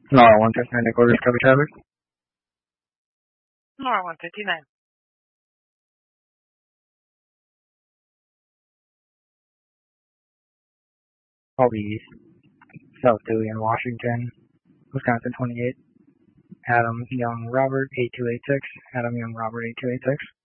NOR 139 Echo Discovery traffic. NOR 159. Colby South Dewey in Washington, Wisconsin 28. Adam Young Robert 8286. Adam Young Robert 8286.